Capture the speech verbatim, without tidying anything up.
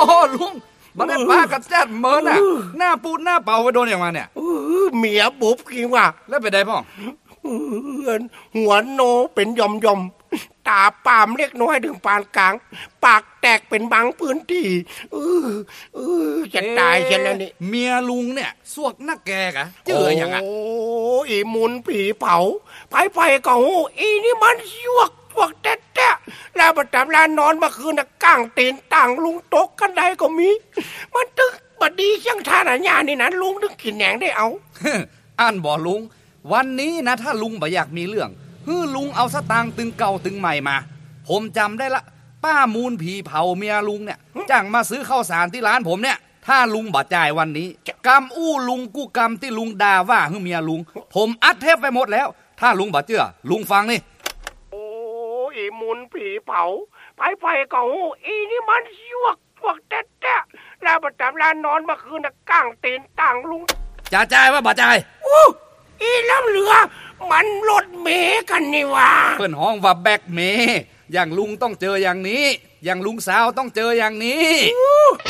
ลุงมันได้ป้ากัดแจ๊ดเมินอ่ะหน้าปูดหน้าเป่าไปโดนอย่างมาเนี่ยเมียบุบกิงว่ะแล้วไปได้พ่อหัวโนเป็นยอมยอมตาปามเล็กน้อยถึงปานกลางปากแตกเป็นบางพื้นที่เออเออจะตายเช่นนั้นนี่เมียลุงเนี่ยสวกนักแกกะเจออย่างอ่ะโอ้อีมุนผีเผาไผ่ไผ่ก็หูอีนี่มันสวกสวกแต๊ะๆแล้วประจำลานนอนเมื่อคืนน่ะก้างตีนต่างลุงตกกันได้ก็มีมันตึกบัดดีเชียงทานอัญญานี่นะลุงนึกกินแหนงได้เอาอ่านบ่ลุงวันนี้นะถ้าลุงบ่อยากมีเรื่องฮือลุงเอาสตางค์ตึงเก่าตึงใหม่มาผมจำได้ละป้ามูลผีเผาเมียลุงเนี่ยจ้างมาซื้อข้าวสารที่ร้านผมเนี่ยถ้าลุงบ่จ่ายวันนี้กรรมอู้ลุงกู้กรรมที่ลุงด่าว่าฮือเมียลุงผมอัดเทปไปหมดแล้วถ้าลุงบ่เชื่อลุงฟังนี่โอ้อีมูลผีเผาไผ่ไผ่ก็หูอีนี่มันยวกพวกแต๊ะๆแล้วประจำลานนอนเมื่อคืนน่ะก้างตีนต่างลุงจะจ่ายว่าบ่จ่ายอู้อีล้ำเหลือมันรถเมกันนี่ว่าเพิ่นห้องว่าแบกเมอย่างลุงต้องเจออย่างนี้อย่างลุงสาวต้องเจออย่างนี้